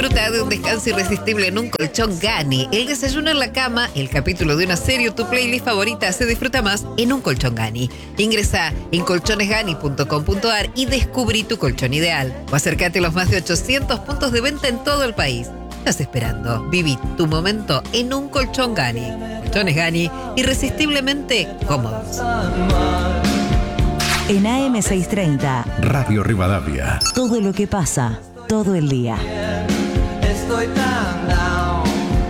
Disfruta de un descanso irresistible en un colchón Gani. El desayuno en la cama, el capítulo de una serie o tu playlist favorita se disfruta más en un colchón Gani. Ingresa en colchonesgani.com.ar y descubrí tu colchón ideal. O acércate a los más de 800 puntos de venta en todo el país. ¿Qué estás esperando? Viví tu momento en un colchón Gani. Colchones Gani, irresistiblemente cómodos. En AM630, Radio Rivadavia. todo lo que pasa, todo el día. Estoy tan down.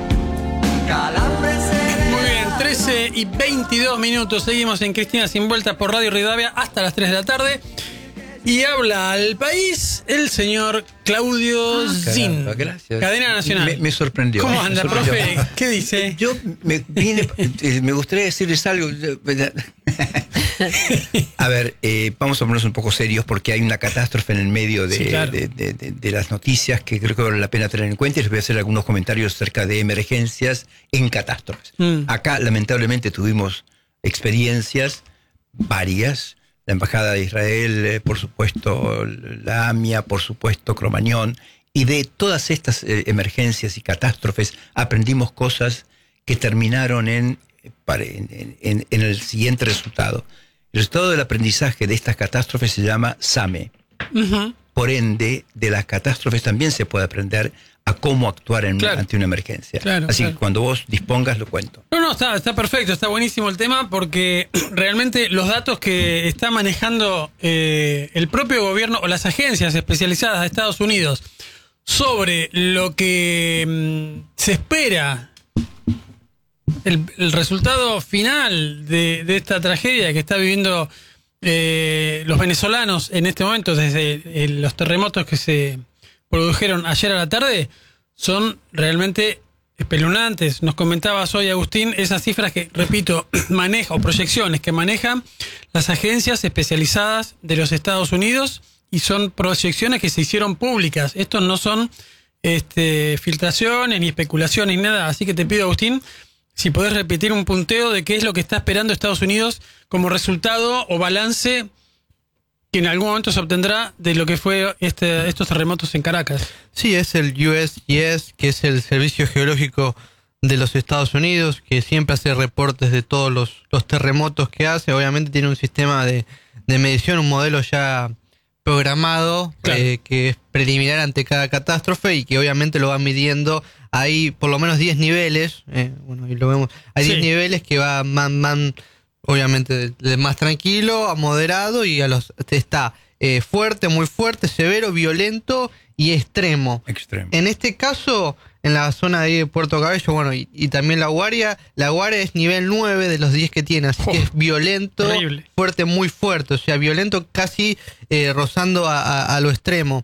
Muy bien, 13:22. Seguimos en Cristina Sin Vuelta por Radio Rivadavia hasta las 3 de la tarde. Y habla al país el señor Claudio Zin. Gracias. Cadena Nacional. Me sorprendió. ¿Cómo anda, profe? ¿Qué dice? Yo me gustaría decirles algo. A ver, vamos a ponernos un poco serios porque hay una catástrofe en el medio de, Sí, claro. de las noticias que creo que vale la pena tener en cuenta, y les voy a hacer algunos comentarios acerca de emergencias en catástrofes. Acá, lamentablemente, tuvimos experiencias varias. La Embajada de Israel, por supuesto, la AMIA, por supuesto, Cromañón. Y de todas estas emergencias y catástrofes aprendimos cosas que terminaron en el siguiente resultado. El resultado del aprendizaje de estas catástrofes se llama SAME. Uh-huh. Por ende, de las catástrofes también se puede aprender a cómo actuar Claro. ante una emergencia. Claro, Así claro. que cuando vos dispongas lo cuento. No, está perfecto, está buenísimo el tema porque realmente los datos que está manejando el propio gobierno o las agencias especializadas de Estados Unidos sobre lo que se espera, el resultado final de esta tragedia que está viviendo los venezolanos en este momento desde los terremotos que se produjeron ayer a la tarde, son realmente espeluznantes. Nos comentabas hoy, Agustín, esas cifras que, repito, maneja, o proyecciones que manejan las agencias especializadas de los Estados Unidos, y son proyecciones que se hicieron públicas. Estos no son filtraciones ni especulaciones ni nada. Así que te pido, Agustín, si podés repetir un punteo de qué es lo que está esperando Estados Unidos como resultado o balance que en algún momento se obtendrá de lo que fue estos terremotos en Caracas. Sí, es el USGS, que es el Servicio Geológico de los Estados Unidos, que siempre hace reportes de todos los terremotos que hace. Obviamente tiene un sistema de medición, un modelo ya programado, Claro. que es preliminar ante cada catástrofe y que obviamente lo va midiendo. Hay por lo menos 10 niveles, bueno, y lo vemos. Hay 10 Sí. niveles que van obviamente de más tranquilo a moderado, y está fuerte, muy fuerte, severo, violento y extremo. Extremo. En este caso, en la zona de Puerto Cabello, bueno, y también La Guaria es nivel 9 de los 10 que tiene, así que es violento, horrible. fuerte, muy fuerte, o sea, violento casi rozando a lo extremo.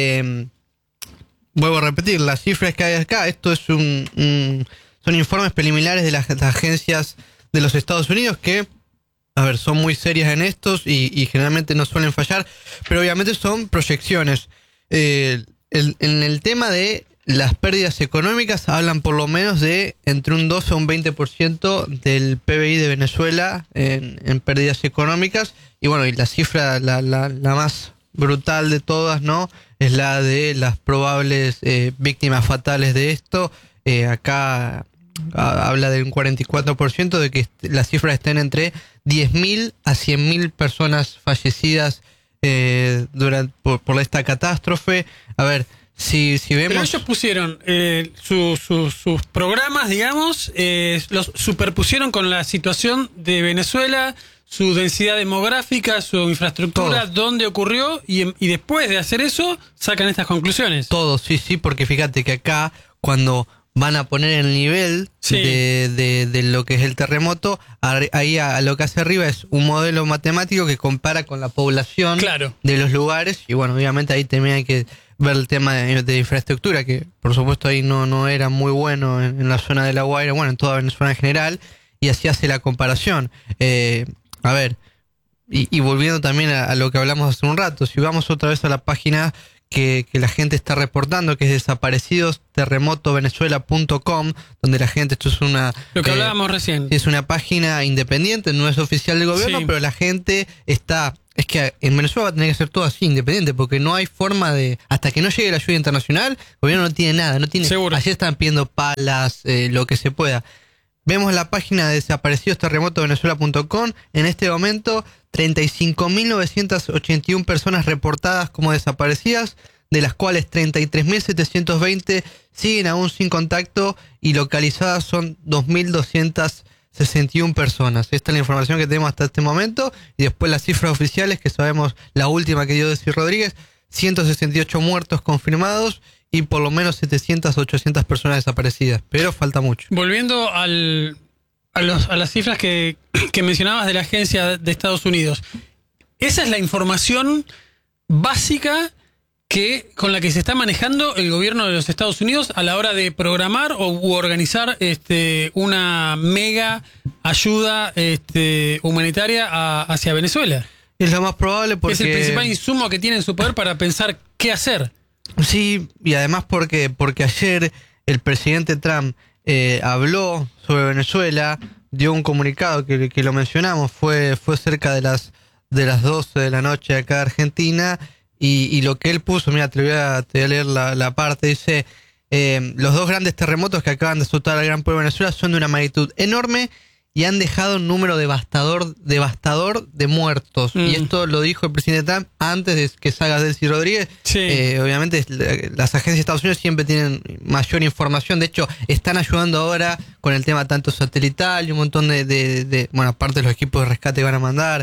Vuelvo a repetir, las cifras que hay acá, esto es son informes preliminares de las agencias de los Estados Unidos que, a ver, son muy serias en estos y generalmente no suelen fallar, pero obviamente son proyecciones. En el tema de las pérdidas económicas hablan por lo menos de entre un 12 a un 20% del PBI de Venezuela en pérdidas económicas, y bueno, y la cifra, la más brutal de todas, ¿no?, es la de las probables víctimas fatales de esto. Acá habla de un 44% de que las cifras estén entre 10.000 a 100.000 personas fallecidas por esta catástrofe. A ver, si vemos... Pero ellos pusieron sus programas, digamos, los superpusieron con la situación de Venezuela, su densidad demográfica, su infraestructura, Todo. dónde ocurrió, y después de hacer eso, sacan estas conclusiones. Todo, sí, porque fíjate que acá, cuando van a poner el nivel Sí. de lo que es el terremoto, ahí a lo que hace arriba es un modelo matemático que compara con la población Claro. de los lugares, y bueno, obviamente ahí también hay que ver el tema de infraestructura, que por supuesto ahí no era muy bueno en la zona de La Guaira, bueno, en toda Venezuela en general, y así hace la comparación. A ver, y volviendo también a lo que hablamos hace un rato, si vamos otra vez a la página que la gente está reportando, que es desaparecidos-terremotovenezuela.com, donde la gente, esto es una... Lo que hablábamos recién. Es una página independiente, no es oficial del gobierno, Sí. pero la gente está es que en Venezuela va a tener que ser todo así, independiente, porque no hay forma de... Hasta que no llegue la ayuda internacional, el gobierno no tiene nada. Seguro. Ayer están pidiendo palas, lo que se pueda. Vemos la página de desaparecidosterremotovenezuela.com. En este momento, 35.981 personas reportadas como desaparecidas, de las cuales 33.720 siguen aún sin contacto y localizadas son 2.261 personas. Esta es la información que tenemos hasta este momento. Y después las cifras oficiales, que sabemos la última que dio Desi Rodríguez: 168 muertos confirmados y por lo menos 700 o 800 personas desaparecidas. Pero falta mucho. Volviendo a las cifras que mencionabas de la agencia de Estados Unidos. Esa es la información básica con la que se está manejando el gobierno de los Estados Unidos a la hora de programar u organizar una mega ayuda humanitaria hacia Venezuela. Es lo más probable porque... Es el principal insumo que tiene en su poder para pensar qué hacer. Sí, y además porque ayer el presidente Trump habló sobre Venezuela, dio un comunicado que lo mencionamos, fue cerca de las 12 de la noche acá en Argentina, y lo que él puso, mira, te voy a leer la parte, dice: los dos grandes terremotos que acaban de azotar al gran pueblo de Venezuela son de una magnitud enorme y han dejado un número devastador de muertos. Y esto lo dijo el presidente Trump antes de que salga Delcy Rodríguez. Sí. Obviamente las agencias de Estados Unidos siempre tienen mayor información. De hecho, están ayudando ahora con el tema tanto satelital y un montón bueno, aparte de los equipos de rescate que van a mandar.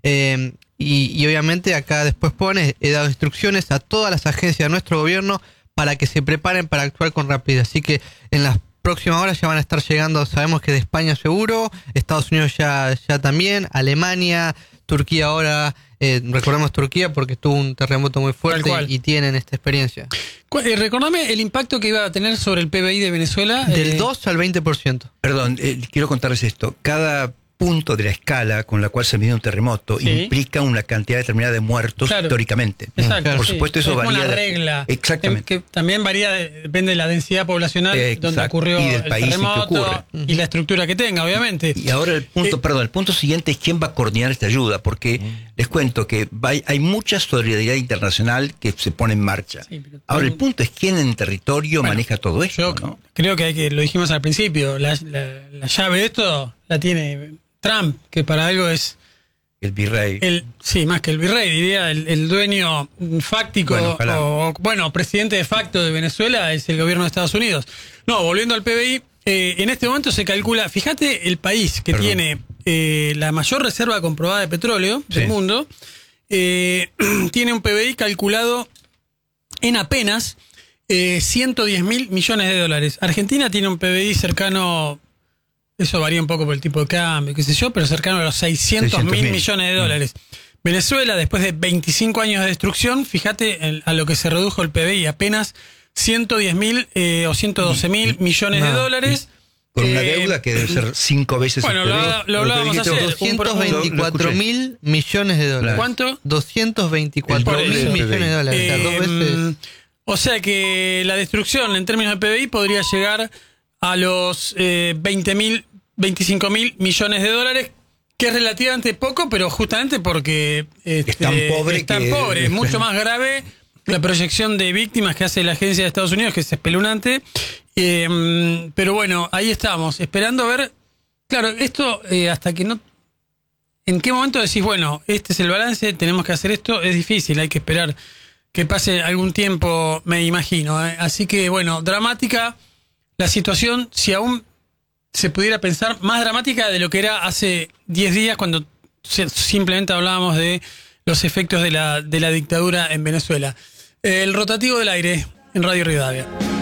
Y obviamente acá después he dado instrucciones a todas las agencias de nuestro gobierno para que se preparen para actuar con rapidez. Así que en las próximas horas ya van a estar llegando, sabemos que de España seguro, Estados Unidos ya también, Alemania, Turquía ahora, recordemos Turquía porque tuvo un terremoto muy fuerte y tienen esta experiencia. Recordame el impacto que iba a tener sobre el PBI de Venezuela. Del 2 al 20%. Perdón, quiero contarles esto. Cada punto de la escala con la cual se mide un terremoto implica una cantidad determinada de muertos históricamente. Exacto, por supuesto, eso varía. Es una regla. Exactamente. Que también varía, depende de la densidad poblacional donde ocurrió y del país terremoto y la estructura que tenga, obviamente. Y ahora el punto siguiente es quién va a coordinar esta ayuda, porque les cuento que hay mucha solidaridad internacional que se pone en marcha. Ahora el punto es quién en territorio maneja todo esto. Yo creo que lo dijimos al principio, la llave de esto la tiene Trump, que para algo es el virrey. Más que el virrey, diría el dueño fáctico presidente de facto de Venezuela es el gobierno de Estados Unidos. No, volviendo al PBI, en este momento se calcula, fíjate el país que tiene la mayor reserva comprobada de petróleo del mundo, tiene un PBI calculado en apenas 110.000 millones de dólares. Argentina tiene un PBI cercano... Eso varía un poco por el tipo de cambio, qué sé yo, pero cercano a los 600.000 millones de dólares. Venezuela, después de 25 años de destrucción, fíjate a lo que se redujo el PBI, apenas 110.000 o 112.000 millones de dólares. Con una deuda que debe ser 5 veces el PBI. Lo hablábamos ayer. 224.000 millones de dólares. ¿Cuánto? 224.000 millones de dólares. O sea, 2 veces. O sea que la destrucción en términos de PBI podría llegar a los 25.000 millones de dólares, que es relativamente poco, pero justamente porque es tan pobre. Es mucho más grave la proyección de víctimas que hace la agencia de Estados Unidos, que es espeluznante. Pero bueno, ahí estamos, esperando a ver. Claro, esto hasta que no... ¿En qué momento decís, bueno, este es el balance, tenemos que hacer esto? Es difícil, hay que esperar que pase algún tiempo, me imagino. Así que bueno, dramática la situación, si aún se pudiera pensar, más dramática de lo que era hace 10 días cuando simplemente hablábamos de los efectos de la dictadura en Venezuela. El rotativo del aire en Radio Rivadavia.